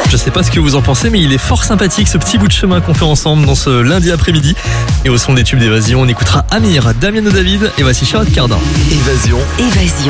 Je sais pas ce que vous en pensez, mais il est fort sympathique ce petit bout de chemin qu'on fait ensemble dans ce lundi après-midi. Et au son des tubes d'Évasion, on écoutera Amir, Damien David et voici Charlotte Cardin. Évasion.